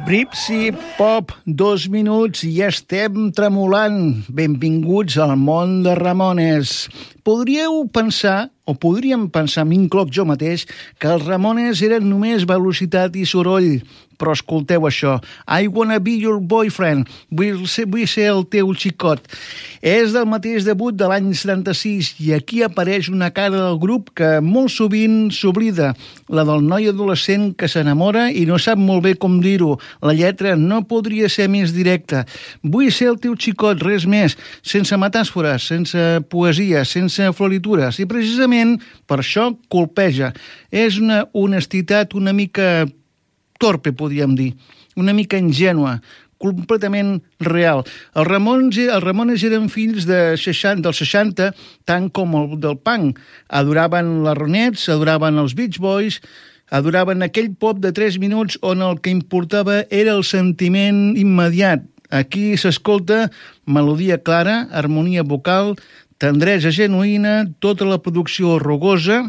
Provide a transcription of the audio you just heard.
Bripsy Pop, 2 minuts i ja estem tremolant. Benvinguts al món de Ramones. Podríem pensar, m'incloc jo mateix, que els Ramones eren només velocitat i soroll. Però escolteu això. I wanna be your boyfriend. Vull ser el teu xicot. És del mateix debut de l'any 76 i aquí apareix una cara del grup que molt sovint s'oblida. La del noi adolescent que s'enamora i no sap molt bé com dir-ho. La lletra no podria ser més directa. Vull ser el teu xicot, res més. Sense metàfores, sense poesia, sense floritures. I precisament per això colpeja. És una honestitat una mica torpe, podríem dir, una mica ingènua, completament real. Els Ramones eren fills dels 60, tant com el del punk. Adoraven les Ronettes, adoraven els Beach Boys, adoraven aquell pop de 3 minuts on el que importava era el sentiment immediat. Aquí s'escolta melodia clara, harmonia vocal, tendresa genuïna, tota la producció rugosa,